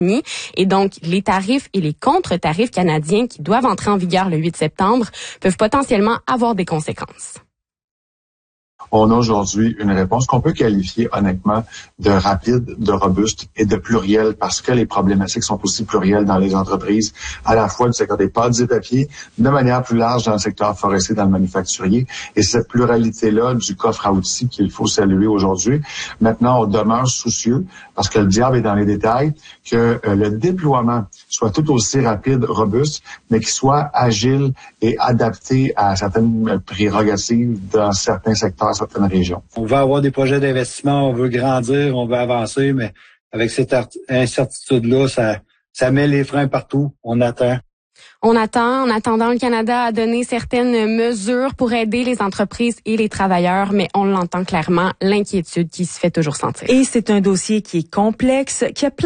Et donc, les tarifs et les contre-tarifs canadiens qui doivent entrer en vigueur le 8 septembre peuvent potentiellement avoir des conséquences. On a aujourd'hui une réponse qu'on peut qualifier honnêtement de rapide, de robuste et de plurielle parce que les problématiques sont aussi plurielles dans les entreprises, à la fois du secteur des pâtes et papiers, de manière plus large dans le secteur forestier, dans le manufacturier. Et cette pluralité-là du coffre à outils qu'il faut saluer aujourd'hui. Maintenant, on demeure soucieux parce que le diable est dans les détails, que le déploiement soit tout aussi rapide, robuste, mais qu'il soit agile et adapté à certaines prérogatives dans certains secteurs, certaines régions. On va avoir des projets d'investissement, on veut grandir, on veut avancer, mais avec cette incertitude-là, ça met les freins partout. On attend. On attend. En attendant, le Canada a donné certaines mesures pour aider les entreprises et les travailleurs, mais on l'entend clairement, l'inquiétude qui se fait toujours sentir. Et c'est un dossier qui est complexe, qui a plein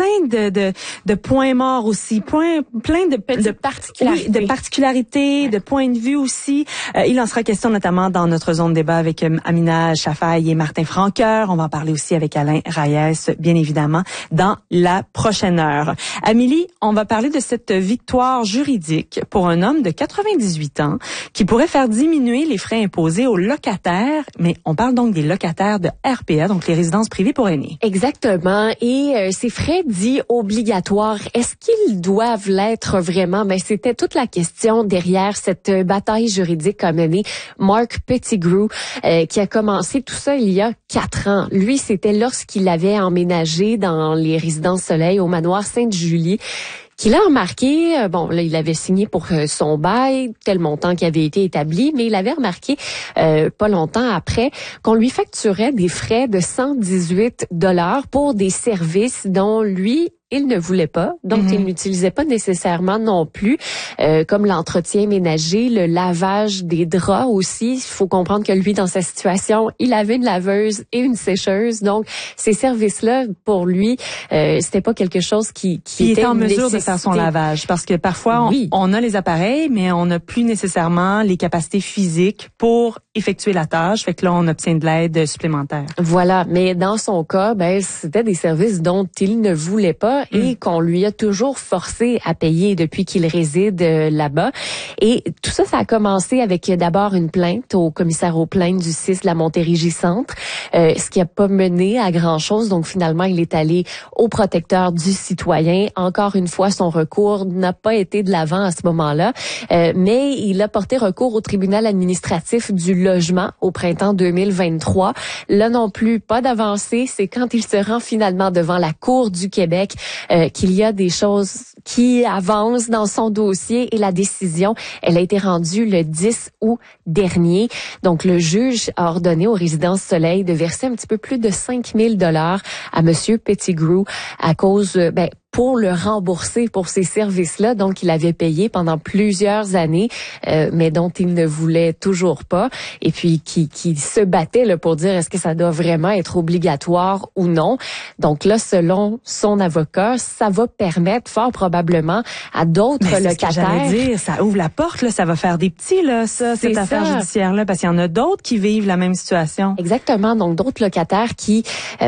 de points morts aussi, plein de particularités, de particularités, de points de vue aussi. Il en sera question notamment dans notre zone de débat avec Amina Chafaï et Martin Franqueur. On va en parler aussi avec Alain Reyes, bien évidemment, dans la prochaine heure. Amélie, on va parler de cette victoire juridique pour un homme de 98 ans qui pourrait faire diminuer les frais imposés aux locataires, mais on parle donc des locataires de RPA, donc les résidences privées pour aînés. Exactement. Et ces frais dits obligatoires, est-ce qu'ils doivent l'être vraiment? Ben, c'était toute la question derrière cette bataille juridique qu'a menée Mark Pettigrew, qui a commencé tout ça il y a 4 ans. Lui, c'était lorsqu'il avait emménagé dans les résidences Soleil au manoir Sainte-Julie, qu'il a remarqué, bon, là, il avait signé pour son bail, tel montant qui avait été établi, mais il avait remarqué, pas longtemps après, qu'on lui facturait des frais de 118 $ pour des services dont lui, il ne voulait pas, donc il n'utilisait pas nécessairement non plus, comme l'entretien ménager, le lavage des draps aussi. Il faut comprendre que lui, dans sa situation, il avait une laveuse et une sécheuse, donc ces services-là, pour lui, c'était pas quelque chose qui était en mesure de faire son lavage, parce que parfois, on a les appareils, mais on n'a plus nécessairement les capacités physiques pour effectuer la tâche, fait que là, on obtient de l'aide supplémentaire. Voilà, mais dans son cas, ben c'était des services dont il ne voulait pas et qu'on lui a toujours forcé à payer depuis qu'il réside là-bas. Et tout ça, ça a commencé avec d'abord une plainte au commissaire aux plaintes du 6 de la Montérégie-Centre, ce qui n'a pas mené à grand-chose. Donc finalement, il est allé au protecteur du citoyen. Encore une fois, son recours n'a pas été de l'avant à ce moment-là, mais il a porté recours au tribunal administratif du logement au printemps 2023. Là non plus, pas d'avancée. C'est quand il se rend finalement devant la Cour du Québec qu'il y a des choses qui avancent dans son dossier et la décision, elle a été rendue le 10 août dernier. Donc, le juge a ordonné aux résidences Soleil de verser un petit peu plus de 5 000 $ à Monsieur Pettigrew à cause, pour le rembourser pour ces services-là, donc il avait payé pendant plusieurs années, mais dont il ne voulait toujours pas, et puis qui se battait là, pour dire est-ce que ça doit vraiment être obligatoire ou non. Donc là, selon son avocat, ça va permettre fort probablement à d'autres locataires. Ce que j'allais dire, ça ouvre la porte, là, ça va faire des petits, là, cette affaire judiciaire-là, parce qu'il y en a d'autres qui vivent la même situation. Exactement, donc d'autres locataires qui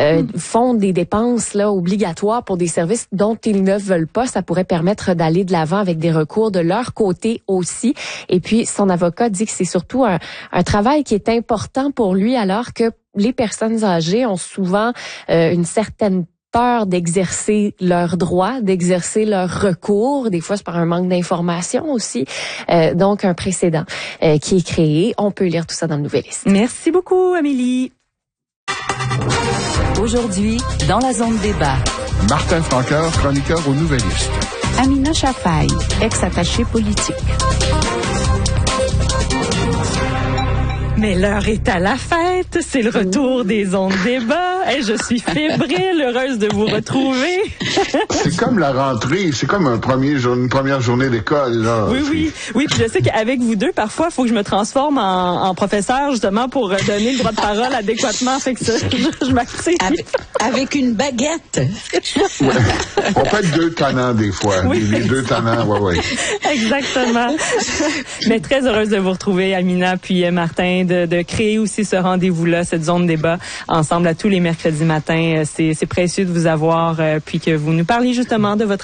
font des dépenses là obligatoires pour des services dont ils ne veulent pas, ça pourrait permettre d'aller de l'avant avec des recours de leur côté aussi. Et puis, son avocat dit que c'est surtout un travail qui est important pour lui, alors que les personnes âgées ont souvent une certaine peur d'exercer leurs droits, d'exercer leurs recours. Des fois, c'est par un manque d'information aussi. Donc, un précédent qui est créé. On peut lire tout ça dans le Nouvelliste. Merci beaucoup, Amélie. Aujourd'hui, dans la zone débat. Martin Franqueur, chroniqueur au Nouvelliste. Amina Chafaï, ex-attachée politique. Mais l'heure est à la fête, c'est le retour des ondes débat et je suis fébrile, heureuse de vous retrouver. C'est comme la rentrée, c'est comme une première journée d'école, là. Oui, puis je sais qu'avec vous deux, parfois, il faut que je me transforme en professeur, justement, pour donner le droit de parole adéquatement, fait que ça, je m'active. Avec une baguette. Ouais. On peut être deux tannants, des fois. Oui. Les deux tannants, ouais. Exactement. Mais très heureuse de vous retrouver, Amina, puis Martin, de créer aussi ce rendez-vous-là, cette zone débat, ensemble à tous les mercredis matins. C'est précieux de vous avoir, puis que vous nous parliez justement de votre